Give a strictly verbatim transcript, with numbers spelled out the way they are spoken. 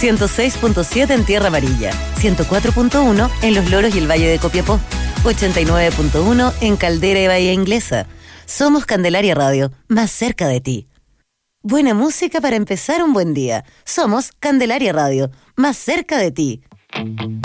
ciento seis punto siete en Tierra Amarilla, ciento cuatro punto uno en Los Loros y el Valle de Copiapó, ochenta y nueve punto uno en Caldera y Bahía Inglesa. Somos Candelaria Radio, más cerca de ti. Buena música para empezar un buen día. Somos Candelaria Radio, más cerca de ti.